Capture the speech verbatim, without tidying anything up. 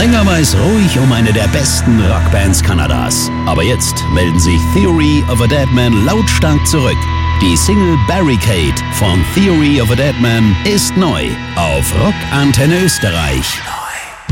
länger war es ruhig um eine der besten Rockbands Kanadas. Aber jetzt melden sich Theory of a Deadman lautstark zurück. Die Single Barricade von Theory of a Deadman ist neu auf Rock Antenne Österreich.